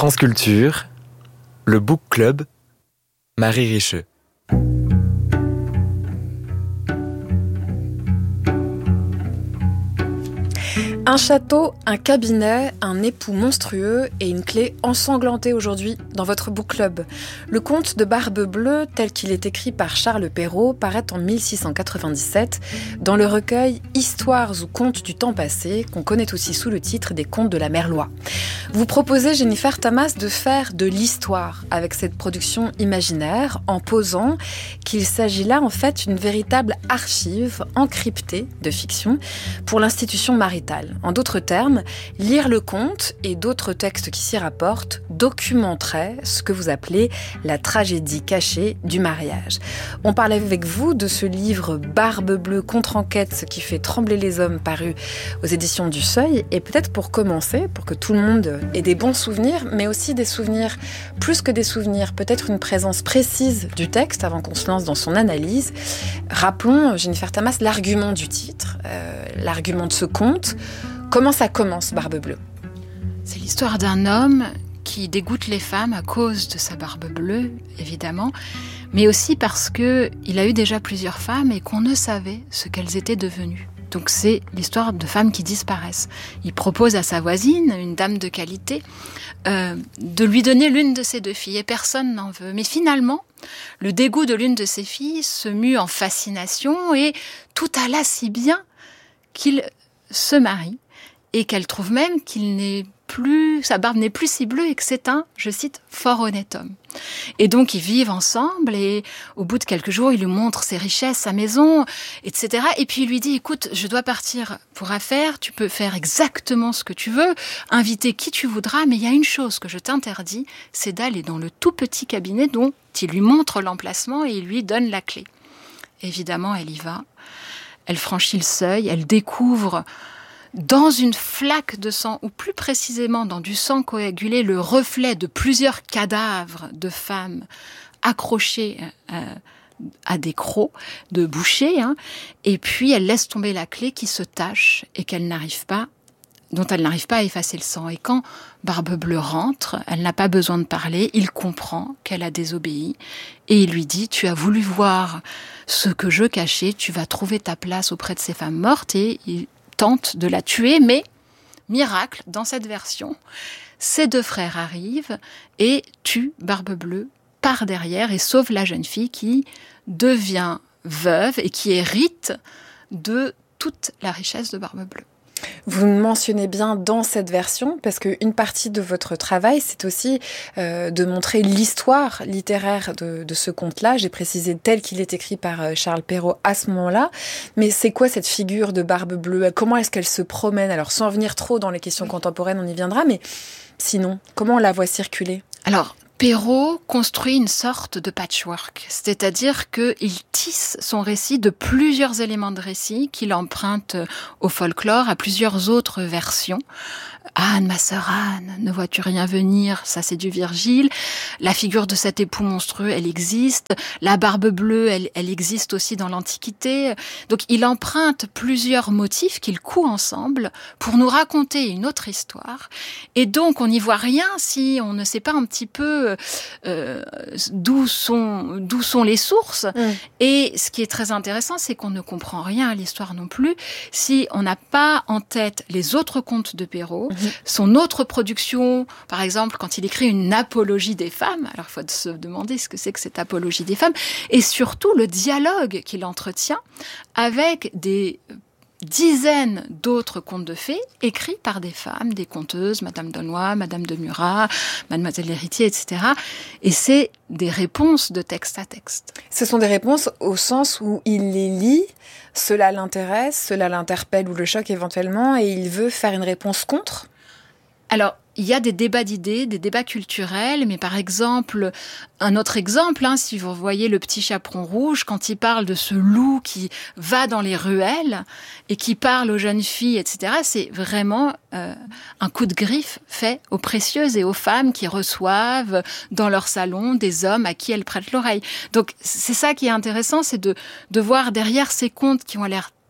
France Culture, le Book Club, Marie Richeux. Un château, un cabinet, un époux monstrueux et une clé ensanglantée aujourd'hui dans votre book club. Le conte de Barbe Bleue, tel qu'il est écrit par Charles Perrault, paraît en 1697 dans le recueil Histoires ou contes du temps passé, qu'on connaît aussi sous le titre des contes de la Merlois. Vous proposez, Jennifer Tamas, de faire de l'histoire avec cette production imaginaire, en posant qu'il s'agit là en fait d'une véritable archive encryptée de fiction pour l'institution maritale. En d'autres termes, lire le conte et d'autres textes qui s'y rapportent documenteraient ce que vous appelez la tragédie cachée du mariage. On parlait avec vous de ce livre Barbe Bleue contre-enquête, ce qui fait trembler les hommes, paru aux éditions du Seuil. Et peut-être pour commencer, pour que tout le monde ait des bons souvenirs, mais aussi des souvenirs, plus que des souvenirs, peut-être une présence précise du texte avant qu'on se lance dans son analyse. Rappelons, Jennifer Tamas, l'argument du titre, l'argument de ce conte. Comment ça commence, Barbe Bleue ? C'est l'histoire d'un homme qui dégoûte les femmes à cause de sa barbe bleue, évidemment, mais aussi parce qu'il a eu déjà plusieurs femmes et qu'on ne savait ce qu'elles étaient devenues. Donc c'est l'histoire de femmes qui disparaissent. Il propose à sa voisine, une dame de qualité, de lui donner l'une de ses deux filles et personne n'en veut. Mais finalement, le dégoût de l'une de ses filles se mue en fascination et tout alla si bien qu'il se marie et qu'elle trouve même sa barbe n'est plus si bleue et que c'est un, je cite, fort honnête homme. Et donc ils vivent ensemble et au bout de quelques jours, il lui montre ses richesses, sa maison, etc. Et puis il lui dit, écoute, je dois partir pour affaires, tu peux faire exactement ce que tu veux, inviter qui tu voudras, mais il y a une chose que je t'interdis, c'est d'aller dans le tout petit cabinet dont il lui montre l'emplacement et il lui donne la clé. Évidemment, elle y va, elle franchit le seuil, elle découvre dans une flaque de sang, ou plus précisément dans du sang coagulé, le reflet de plusieurs cadavres de femmes accrochés à des crocs de boucher, et puis elle laisse tomber la clé qui se tache et dont elle n'arrive pas à effacer le sang. Et quand Barbe Bleue rentre, elle n'a pas besoin de parler, il comprend qu'elle a désobéi, et il lui dit « Tu as voulu voir ce que je cachais, tu vas trouver ta place auprès de ces femmes mortes », et il tente de la tuer, mais miracle, dans cette version, ses deux frères arrivent et tuent Barbe Bleue par derrière et sauvent la jeune fille qui devient veuve et qui hérite de toute la richesse de Barbe Bleue. Vous mentionnez bien dans cette version, parce qu'une partie de votre travail, c'est aussi de montrer l'histoire littéraire de ce conte-là. J'ai précisé tel qu'il est écrit par Charles Perrault à ce moment-là. Mais c'est quoi cette figure de Barbe Bleue ? Comment est-ce qu'elle se promène ? Alors, sans venir trop dans les questions contemporaines, on y viendra, mais sinon, comment on la voit circuler ? Alors, Perrault construit une sorte de patchwork, c'est-à-dire qu'il tisse son récit de plusieurs éléments de récit qu'il emprunte au folklore, à plusieurs autres versions. Anne, ma sœur Anne, ne vois-tu rien venir ? Ça, c'est du Virgile. La figure de cet époux monstrueux, elle existe. La barbe bleue, elle existe aussi dans l'Antiquité. Donc, il emprunte plusieurs motifs qu'il coud ensemble pour nous raconter une autre histoire. Et donc, on n'y voit rien si on ne sait pas un petit peu d'où sont les sources. Et ce qui est très intéressant, c'est qu'on ne comprend rien à l'histoire non plus si on n'a pas en tête les autres contes de Perrault, son autre production, par exemple, quand il écrit une apologie des femmes. Alors, il faut se demander ce que c'est que cette apologie des femmes. Et surtout, le dialogue qu'il entretient avec des dizaines d'autres contes de fées écrits par des femmes, des conteuses, Madame d'Aulnoy, Madame de Murat, Mademoiselle l'Héritier, etc. Et c'est des réponses de texte à texte. Ce sont des réponses au sens où il les lit, cela l'intéresse, cela l'interpelle ou le choque éventuellement, et il veut faire une réponse contre ? Alors, il y a des débats d'idées, des débats culturels, mais par exemple, un autre exemple, si vous voyez Le Petit Chaperon Rouge, quand il parle de ce loup qui va dans les ruelles et qui parle aux jeunes filles, etc., c'est vraiment un coup de griffe fait aux précieuses et aux femmes qui reçoivent dans leur salon des hommes à qui elles prêtent l'oreille. Donc, c'est ça qui est intéressant, c'est de voir derrière ces contes qui ont l'air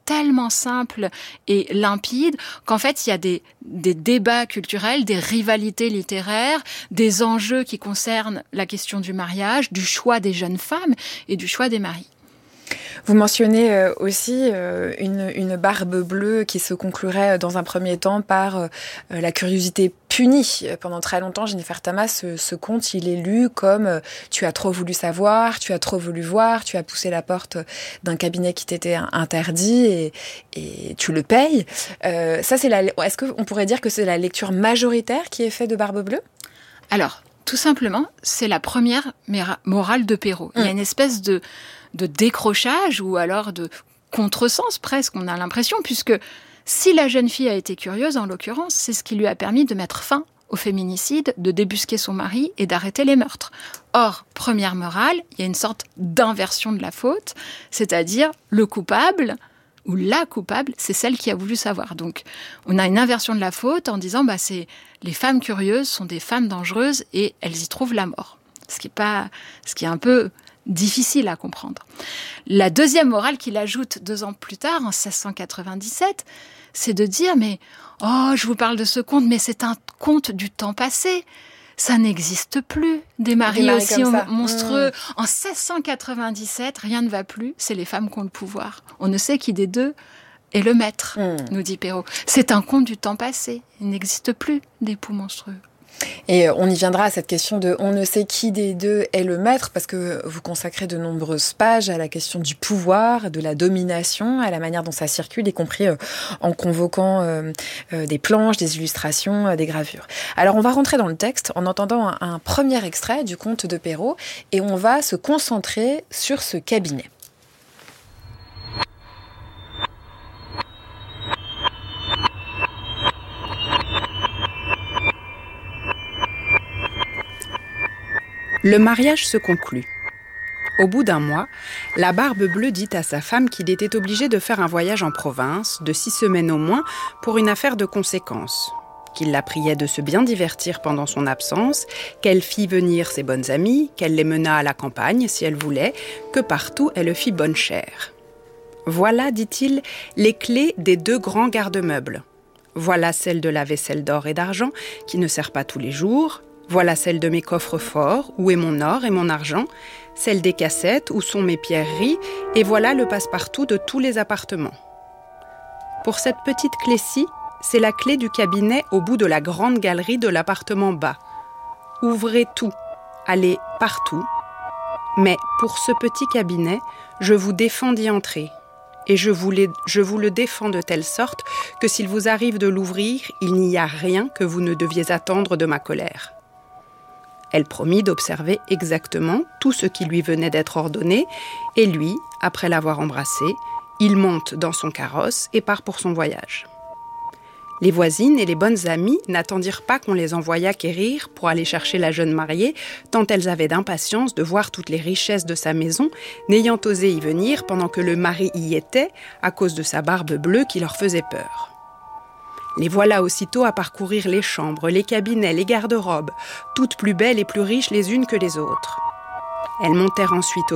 tellement simple et limpide qu'en fait, il y a des débats culturels, des rivalités littéraires, des enjeux qui concernent la question du mariage, du choix des jeunes femmes et du choix des maris. Vous mentionnez aussi une barbe bleue qui se conclurait dans un premier temps par la curiosité punie. Pendant très longtemps, Jennifer Thomas, ce conte, il est lu comme tu as trop voulu savoir, tu as trop voulu voir, tu as poussé la porte d'un cabinet qui t'était interdit et tu le payes. Est-ce qu'on pourrait dire que c'est la lecture majoritaire qui est faite de Barbe bleue ? Alors, tout simplement, c'est la première morale de Perrault. Il y a une espèce de décrochage ou alors de contresens presque, on a l'impression, puisque si la jeune fille a été curieuse, en l'occurrence, c'est ce qui lui a permis de mettre fin au féminicide, de débusquer son mari et d'arrêter les meurtres. Or, première morale, il y a une sorte d'inversion de la faute, c'est-à-dire le coupable ou la coupable, c'est celle qui a voulu savoir. Donc, on a une inversion de la faute en disant les femmes curieuses sont des femmes dangereuses et elles y trouvent la mort. Ce qui est un peu difficile à comprendre. La deuxième morale qu'il ajoute 2 ans plus tard, en 1697, c'est de dire je vous parle de ce conte, mais c'est un conte du temps passé. Ça n'existe plus, des maris aussi monstrueux. En 1697, rien ne va plus, c'est les femmes qui ont le pouvoir. On ne sait qui des deux est le maître, nous dit Perrault. C'est un conte du temps passé. Il n'existe plus d'époux monstrueux. Et on y viendra à cette question de on ne sait qui des deux est le maître, parce que vous consacrez de nombreuses pages à la question du pouvoir, de la domination, à la manière dont ça circule, y compris en convoquant des planches, des illustrations, des gravures. Alors on va rentrer dans le texte en entendant un premier extrait du conte de Perrault et on va se concentrer sur ce cabinet. Le mariage se conclut. Au bout d'un mois, la Barbe bleue dit à sa femme qu'il était obligé de faire un voyage en province, de 6 semaines au moins, pour une affaire de conséquence. Qu'il la priait de se bien divertir pendant son absence, qu'elle fit venir ses bonnes amies, qu'elle les menât à la campagne si elle voulait, que partout elle le fit bonne chère. Voilà, dit-il, les clés des 2 grands garde-meubles. Voilà celle de la vaisselle d'or et d'argent, qui ne sert pas tous les jours. Voilà celle de mes coffres forts, où est mon or et mon argent, celle des cassettes, où sont mes pierreries, et voilà le passe-partout de tous les appartements. Pour cette petite clé-ci, c'est la clé du cabinet au bout de la grande galerie de l'appartement bas. Ouvrez tout, allez partout, mais pour ce petit cabinet, je vous défends d'y entrer. Et je vous le défends de telle sorte que s'il vous arrive de l'ouvrir, il n'y a rien que vous ne deviez attendre de ma colère. Elle promit d'observer exactement tout ce qui lui venait d'être ordonné, et lui, après l'avoir embrassée, il monte dans son carrosse et part pour son voyage. Les voisines et les bonnes amies n'attendirent pas qu'on les envoyât quérir pour aller chercher la jeune mariée, tant elles avaient d'impatience de voir toutes les richesses de sa maison, n'ayant osé y venir pendant que le mari y était, à cause de sa barbe bleue qui leur faisait peur. Les voilà aussitôt à parcourir les chambres, les cabinets, les garde-robes, toutes plus belles et plus riches les unes que les autres. Elles montèrent ensuite au